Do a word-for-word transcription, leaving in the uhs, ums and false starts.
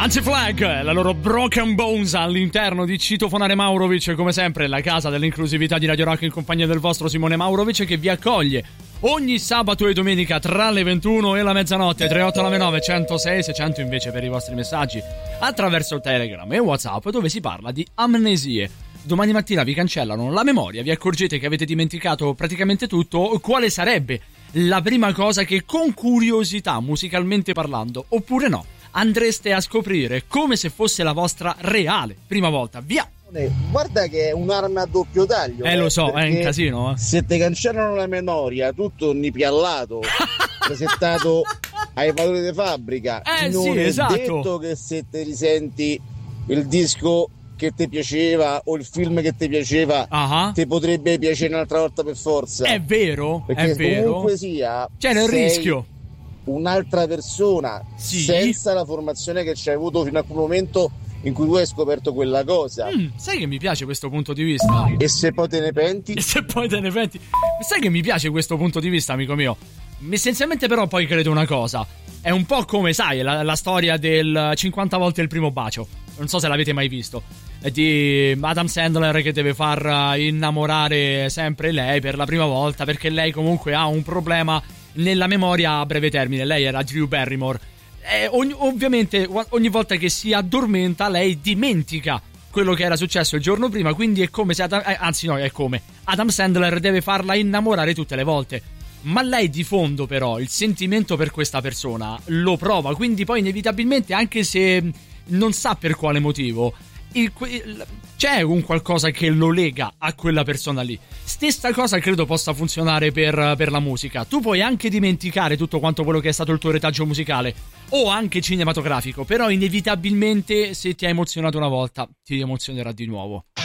Anti-Flag, la loro Broken Bones all'interno di Citofonare Maurovic, come sempre la casa dell'inclusività di Radio Rock in compagnia del vostro Simone Maurovic, che vi accoglie ogni sabato e domenica tra le ventuno e la mezzanotte. Tre otto nove nove uno zero sei sei zero zero invece per i vostri messaggi attraverso Telegram e WhatsApp, dove si parla di amnesie. Domani mattina vi cancellano la memoria, vi accorgete che avete dimenticato praticamente tutto. Quale sarebbe la prima cosa che, con curiosità musicalmente parlando, oppure no, andreste a scoprire come se fosse la vostra reale prima volta? Via! Guarda che è un'arma a doppio taglio. Eh, lo so, è un casino. Eh. Se ti cancellano la memoria, tutto nipiallato, presentato ai valori di fabbrica, eh, non sì, è esatto. detto che se ti risenti il disco che ti piaceva o il film che ti piaceva, uh-huh. ti potrebbe piacere un'altra volta per forza. È vero, perché è vero. Comunque sia, c'è nel sei rischio un'altra persona, sì, senza la formazione che ci hai avuto fino a quel momento in cui tu hai scoperto quella cosa. Mm, sai che mi piace questo punto di vista? E se poi te ne penti? E se poi te ne penti? Sai che mi piace questo punto di vista, amico mio? Essenzialmente però poi credo una cosa. È un po' come, sai, la, la storia del cinquanta volte il primo bacio. Non so se l'avete mai visto. È di Adam Sandler che deve far innamorare sempre lei per la prima volta, perché lei comunque ha un problema nella memoria a breve termine. Lei era Drew Barrymore. E ogni, ovviamente ogni volta che si addormenta lei dimentica quello che era successo il giorno prima, quindi è come se Adam, eh, anzi no, è come Adam Sandler deve farla innamorare tutte le volte. Ma lei di fondo però il sentimento per questa persona lo prova, quindi poi inevitabilmente, anche se non sa per quale motivo, il, il, c'è un qualcosa che lo lega a quella persona lì. Stessa cosa credo possa funzionare per, per la musica. Tu puoi anche dimenticare tutto quanto quello che è stato il tuo retaggio musicale o anche cinematografico, però inevitabilmente se ti ha emozionato una volta ti emozionerà di nuovo.